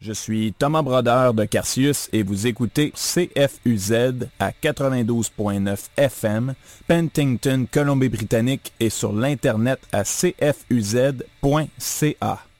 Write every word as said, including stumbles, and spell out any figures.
Je suis Thomas Brodeur de Carcius et vous écoutez C F U Z à quatre-vingt-douze point neuf F M, Penticton, Colombie-Britannique et sur l'Internet à c f u z point c a.